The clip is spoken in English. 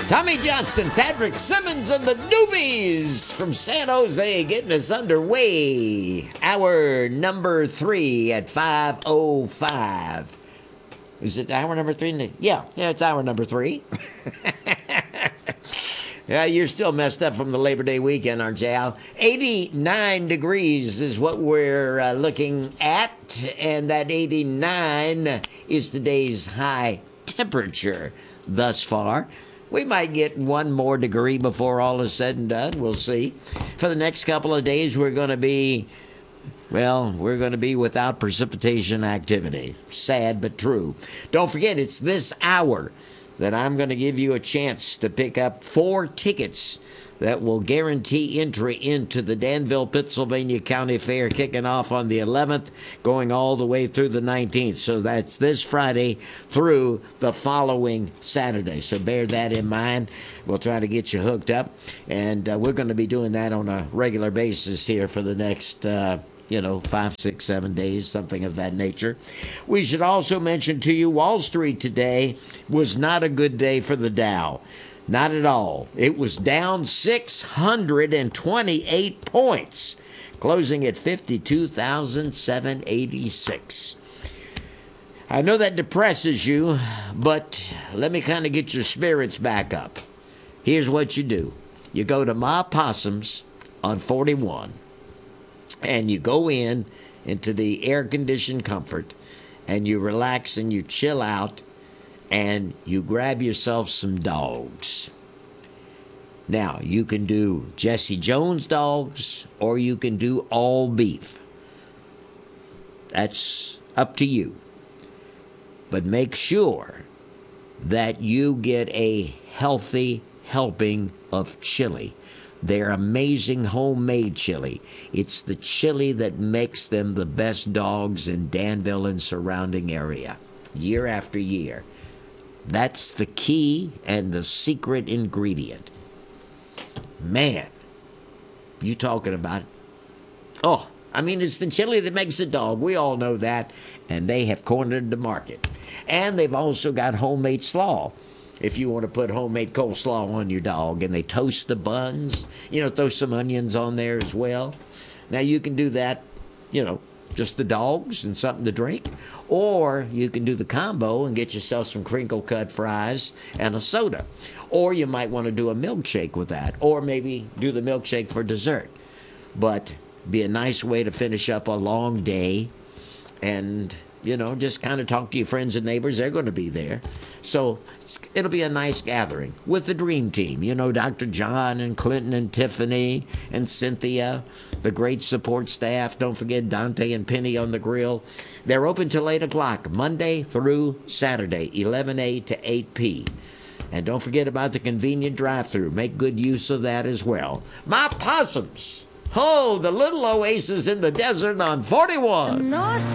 Tommy Johnston, Patrick Simmons, and the Doobies from San Jose getting us underway. Hour number 3 at 5:05. Is it hour number 3? Yeah, it's hour number 3. Yeah, you're still messed up from the Labor Day weekend, aren't you, Al? 89 degrees is what we're looking at, and that 89 is today's high temperature thus far. We might get one more degree before all is said and done. We'll see. For the next couple of days, we're going to be without precipitation activity. Sad but true. Don't forget, it's this hour that I'm going to give you a chance to pick up 4 tickets that will guarantee entry into the Danville, Pennsylvania County Fair, kicking off on the 11th, going all the way through the 19th. So that's this Friday through the following Saturday. So bear that in mind. We'll try to get you hooked up, and we're going to be doing that on a regular basis here for the next 5, 6, 7 days, something of that nature. We should also mention to you, Wall Street today was not a good day for the Dow. Not at all. It was down 628 points, closing at 52,786. I know that depresses you, but let me kind of get your spirits back up. Here's what you do. You go to Ma Possums on 41, and you go into the air-conditioned comfort, and you relax and you chill out, and you grab yourself some dogs. Now, you can do Jesse Jones dogs, or you can do all beef. That's up to you. But make sure that you get a healthy helping of chili. They're amazing homemade chili. It's the chili that makes them the best dogs in Danville and surrounding area, year after year. That's the key and the secret ingredient. Man, you talking about it. Oh, it's the chili that makes the dog. We all know that. And they have cornered the market. And they've also got homemade slaw. If you want to put homemade coleslaw on your dog, and they toast the buns, throw some onions on there as well. Now, you can do that, just the dogs and something to drink. Or you can do the combo and get yourself some crinkle cut fries and a soda. Or you might want to do a milkshake with that. Or maybe do the milkshake for dessert. But be a nice way to finish up a long day. And, just kind of talk to your friends and neighbors. They're going to be there. So it'll be a nice gathering with the dream team. Dr. John and Clinton and Tiffany and Cynthia, the great support staff. Don't forget Dante and Penny on the grill. They're open till 8 o'clock, Monday through Saturday, 11A to 8P. And don't forget about the convenient drive-thru. Make good use of that as well. My Possums. Oh, the little oasis in the desert on 41.